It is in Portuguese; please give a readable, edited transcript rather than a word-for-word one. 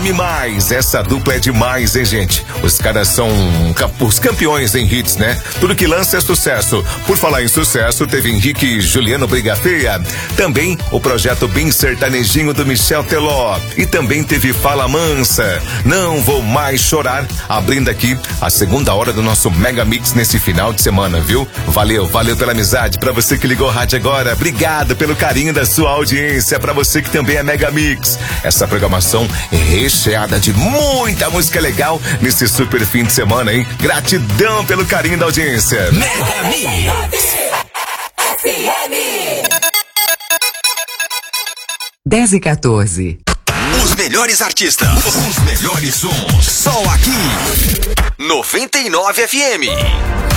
Essa dupla é demais, hein, gente? Os caras são os campeões em hits, né? Tudo que lança é sucesso. Por falar em sucesso, teve Henrique e Juliano Briga Feia. Também o projeto Bem Sertanejinho do Michel Teló. E também teve Fala Mansa. Não Vou Mais Chorar. Abrindo aqui a segunda hora do nosso Mega Mix nesse final de semana, viu? Valeu pela amizade. Pra você que ligou o rádio agora, obrigado pelo carinho da sua audiência. Pra você que também é Mega Mix. Essa programação é recheada de muita música legal nesse super fim de semana, hein? Gratidão pelo carinho da audiência. Mega Mix FM 10h14. Os melhores artistas, os melhores sons, só aqui 99 FM.